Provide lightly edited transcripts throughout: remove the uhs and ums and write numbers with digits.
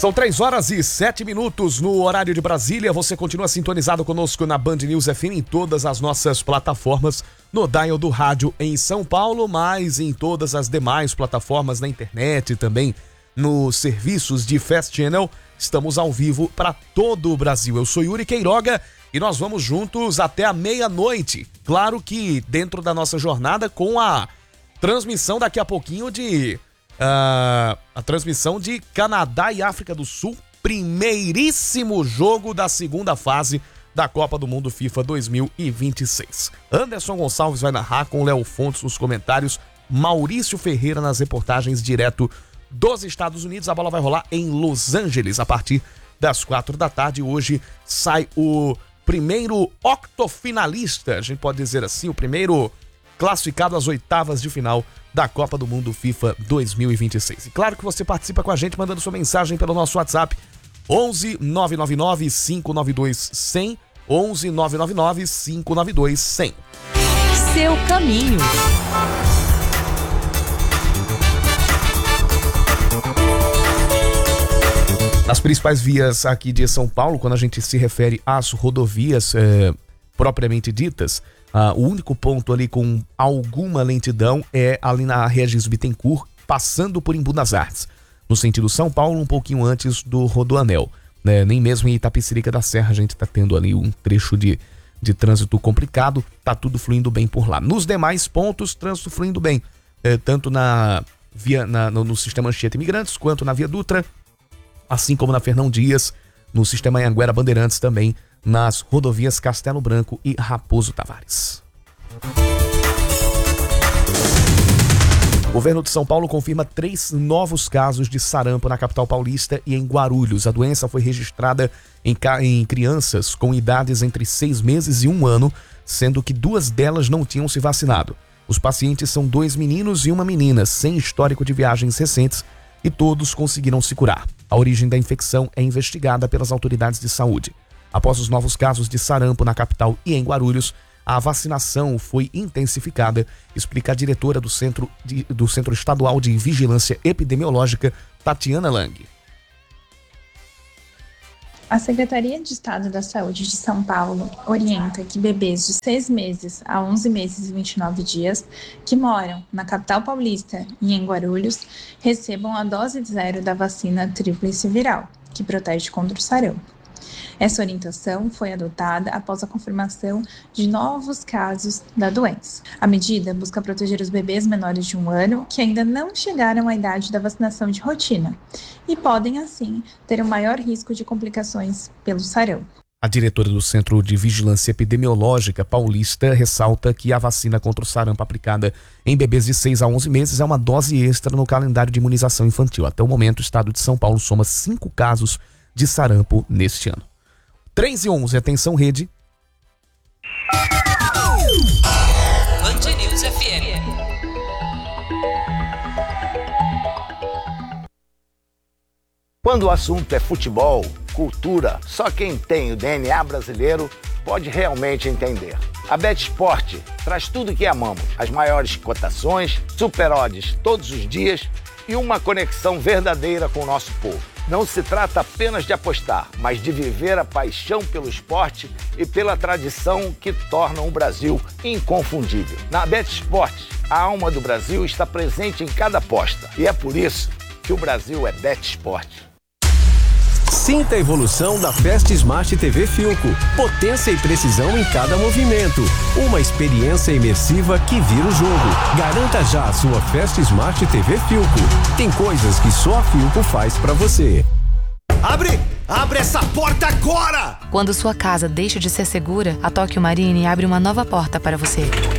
São 3h07 no horário de Brasília. Você continua sintonizado conosco na Band News FM em todas as nossas plataformas, no dial do rádio em São Paulo, mas em todas as demais plataformas na internet e também nos serviços de Fast Channel. Estamos ao vivo para todo o Brasil. Eu sou Yuri Queiroga e nós vamos juntos até a meia-noite. Claro que dentro da nossa jornada com a transmissão daqui a pouquinho de... a transmissão de Canadá e África do Sul, primeiríssimo jogo da segunda fase da Copa do Mundo FIFA 2026. Anderson Gonçalves vai narrar com Léo Fontes nos comentários, Maurício Ferreira nas reportagens direto dos Estados Unidos. A bola vai rolar em Los Angeles a partir das 4 da tarde. Hoje sai o primeiro octofinalista, a gente pode dizer assim, o primeiro classificado às oitavas de final da Copa do Mundo FIFA 2026. E claro que você participa com a gente mandando sua mensagem pelo nosso WhatsApp 11 999 592 100, 11 999 592 100. Seu caminho. Nas principais vias aqui de São Paulo, quando a gente se refere às rodovias propriamente ditas, o único ponto ali com alguma lentidão é ali na Regis Bittencourt, passando por Embu das Artes, no sentido São Paulo, um pouquinho antes do Rodoanel, né? Nem mesmo em Itapecerica da Serra a gente está tendo ali um trecho de trânsito complicado, tá tudo fluindo bem por lá. Nos demais pontos, trânsito fluindo bem, tanto no sistema Anchieta Imigrantes, quanto na Via Dutra, assim como na Fernão Dias, no sistema Anhanguera Bandeirantes também, nas rodovias Castelo Branco e Raposo Tavares. O governo de São Paulo confirma 3 novos casos de sarampo na capital paulista e em Guarulhos. A doença foi registrada em crianças com idades entre 6 meses e 1 ano, sendo que 2 delas não tinham se vacinado. Os pacientes são 2 meninos e 1 menina, sem histórico de viagens recentes, e todos conseguiram se curar. A origem da infecção é investigada pelas autoridades de saúde. Após os novos casos de sarampo na capital e em Guarulhos, a vacinação foi intensificada, explica a diretora do Centro Estadual de Vigilância Epidemiológica, Tatiana Lang. A Secretaria de Estado da Saúde de São Paulo orienta que bebês de 6 meses a 11 meses e 29 dias que moram na capital paulista e em Guarulhos recebam a dose 0 da vacina tríplice viral, que protege contra o sarampo. Essa orientação foi adotada após a confirmação de novos casos da doença. A medida busca proteger os bebês menores de 1 ano que ainda não chegaram à idade da vacinação de rotina e podem, assim, ter um maior risco de complicações pelo sarampo. A diretora do Centro de Vigilância Epidemiológica Paulista ressalta que a vacina contra o sarampo aplicada em bebês de 6 a 11 meses é uma dose extra no calendário de imunização infantil. Até o momento, o estado de São Paulo soma 5 casos de sarampo neste ano. 3h11, atenção rede. Band News FM. Quando o assunto é futebol, cultura, só quem tem o DNA brasileiro pode realmente entender. A BetSport traz tudo o que amamos, as maiores cotações, super odds todos os dias e uma conexão verdadeira com o nosso povo. Não se trata apenas de apostar, mas de viver a paixão pelo esporte e pela tradição que tornam o Brasil inconfundível. Na BetSport, a alma do Brasil está presente em cada aposta e é por isso que o Brasil é BetSport. Sinta a evolução da Fast Smart TV Philco. Potência e precisão em cada movimento. Uma experiência imersiva que vira o jogo. Garanta já a sua Fast Smart TV Philco. Tem coisas que só a Philco faz pra você. Abre essa porta agora! Quando sua casa deixa de ser segura, a Tóquio Marine abre uma nova porta para você.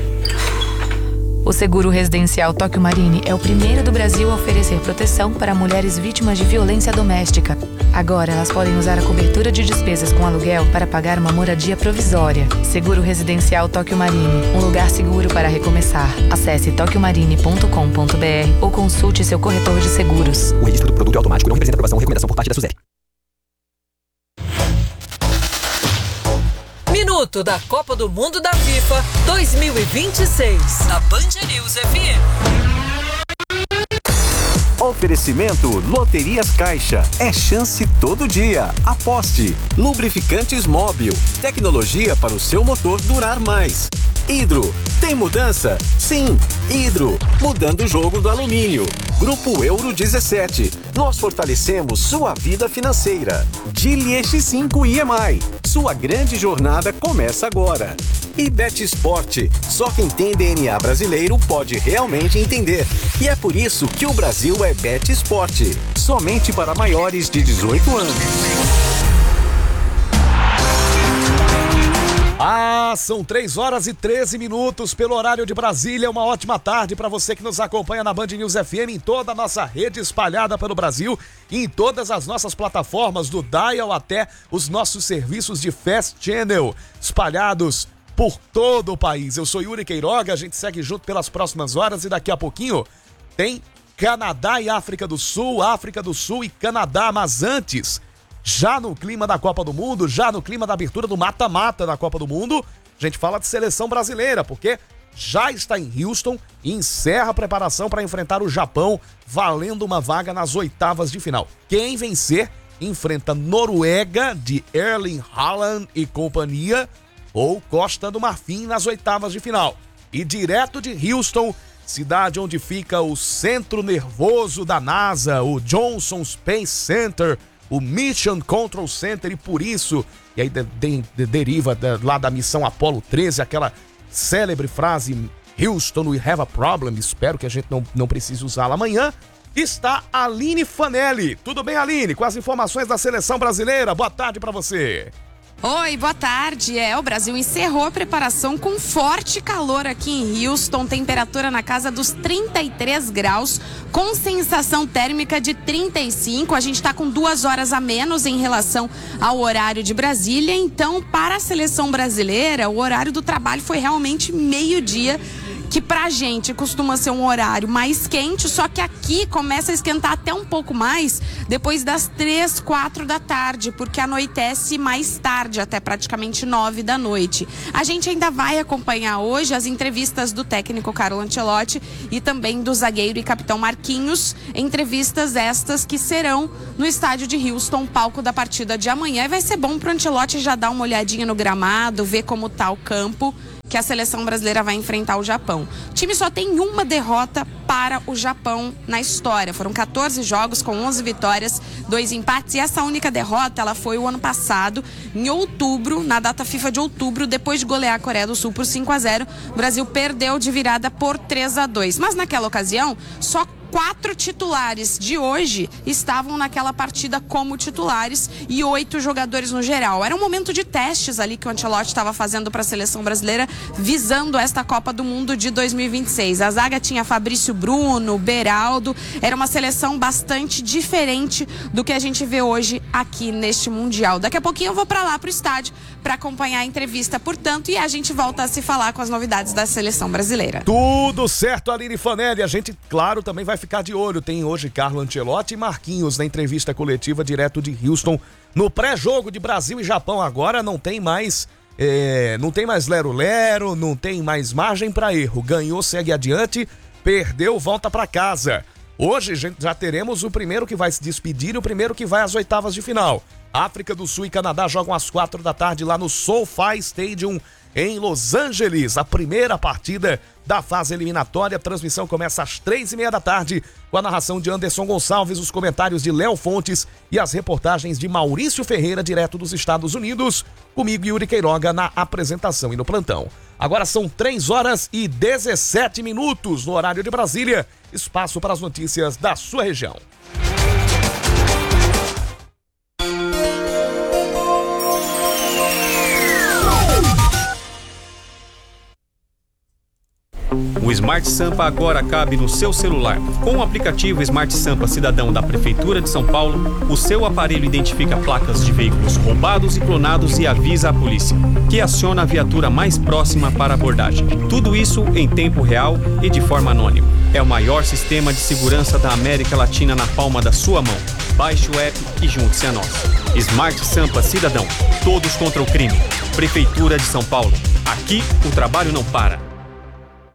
O seguro residencial Tóquio Marine é o primeiro do Brasil a oferecer proteção para mulheres vítimas de violência doméstica. Agora elas podem usar a cobertura de despesas com aluguel para pagar uma moradia provisória. Seguro residencial Tóquio Marine, um lugar seguro para recomeçar. Acesse tokyomarine.com.br ou consulte seu corretor de seguros. O registro do produto é automático e não representa aprovação ou recomendação por parte da Suzeli. Minuto da Copa do Mundo da FIFA 2026 na Band News FM. Oferecimento Loterias Caixa. É chance todo dia. Aposte. Lubrificantes Móbil. Tecnologia para o seu motor durar mais. Hidro. Tem mudança? Sim. Hidro. Mudando o jogo do alumínio. Grupo Euro 17. Nós fortalecemos sua vida financeira. Geely X5 EMI. Sua grande jornada começa agora. E Bet Sport. Só quem tem DNA brasileiro pode realmente entender. E é por isso que o Brasil é Bet Sport. Somente para maiores de 18 anos. São 3h13 pelo horário de Brasília. Uma ótima tarde para você que nos acompanha na Band News FM, em toda a nossa rede espalhada pelo Brasil, e em todas as nossas plataformas, do Dial até os nossos serviços de Fast Channel, espalhados por todo o país. Eu sou Yuri Queiroga, a gente segue junto pelas próximas horas e daqui a pouquinho tem Canadá e África do Sul e Canadá, mas antes, já no clima da Copa do Mundo, já no clima da abertura do mata-mata da Copa do Mundo, a gente fala de seleção brasileira, porque já está em Houston e encerra a preparação para enfrentar o Japão, valendo uma vaga nas oitavas de final. Quem vencer enfrenta Noruega de Erling Haaland e companhia ou Costa do Marfim nas oitavas de final. E direto de Houston, cidade onde fica o centro nervoso da NASA, o Johnson Space Center, o Mission Control Center, e por isso, e aí deriva lá da missão Apollo 13, aquela célebre frase Houston, we have a problem, espero que a gente não precise usá-la amanhã, está Aline Fanelli. Tudo bem, Aline? Com as informações da seleção brasileira, boa tarde para você. Oi, boa tarde. O Brasil encerrou a preparação com forte calor aqui em Houston, temperatura na casa dos 33 graus, com sensação térmica de 35. A gente está com 2 horas a menos em relação ao horário de Brasília, então para a seleção brasileira o horário do trabalho foi realmente meio-dia, que pra gente costuma ser um horário mais quente, só que aqui começa a esquentar até um pouco mais depois das 3, 4 da tarde, porque anoitece mais tarde, até praticamente 9 da noite. A gente ainda vai acompanhar hoje as entrevistas do técnico Carlo Ancelotti e também do zagueiro e capitão Marquinhos, entrevistas estas que serão no estádio de Houston, palco da partida de amanhã. E vai ser bom pro Ancelotti já dar uma olhadinha no gramado, ver como tá o campo, que a seleção brasileira vai enfrentar o Japão. O time só tem uma derrota para o Japão na história. Foram 14 jogos com 11 vitórias, 2 empates, e essa única derrota ela foi o ano passado, em outubro, na data FIFA de outubro, depois de golear a Coreia do Sul por 5-0. O Brasil perdeu de virada por 3-2. Mas naquela ocasião, só 4 titulares de hoje estavam naquela partida como titulares e 8 jogadores no geral. Era um momento de testes ali que o Ancelotti estava fazendo para a seleção brasileira, visando esta Copa do Mundo de 2026. A zaga tinha Fabrício Bruno, Beraldo. Era uma seleção bastante diferente do que a gente vê hoje aqui neste Mundial. Daqui a pouquinho eu vou para lá, para o estádio, para acompanhar a entrevista, portanto, e a gente volta a se falar com as novidades da seleção brasileira. Tudo certo, Aline Fanelli. A gente, claro, também vai ficar de olho. Tem hoje Carlo Ancelotti e Marquinhos na entrevista coletiva direto de Houston, no pré-jogo de Brasil e Japão. Agora não tem mais lero-lero, não tem mais margem para erro. Ganhou, segue adiante, perdeu, volta para casa. Hoje já teremos o primeiro que vai se despedir e o primeiro que vai às oitavas de final. África do Sul e Canadá jogam às 4 da tarde lá no SoFi Stadium em Los Angeles. A primeira partida da fase eliminatória. A transmissão começa às 3:30 da tarde com a narração de Anderson Gonçalves, os comentários de Léo Fontes e as reportagens de Maurício Ferreira, direto dos Estados Unidos. Comigo, Yuri Queiroga, na apresentação e no plantão. Agora são 3h17 no horário de Brasília. Espaço para as notícias da sua região. O Smart Sampa agora cabe no seu celular. Com o aplicativo Smart Sampa Cidadão da Prefeitura de São Paulo, o seu aparelho identifica placas de veículos roubados e clonados e avisa a polícia, que aciona a viatura mais próxima para abordagem. Tudo isso em tempo real e de forma anônima. É o maior sistema de segurança da América Latina na palma da sua mão. Baixe o app e junte-se a nós. Smart Sampa Cidadão. Todos contra o crime. Prefeitura de São Paulo. Aqui o trabalho não para.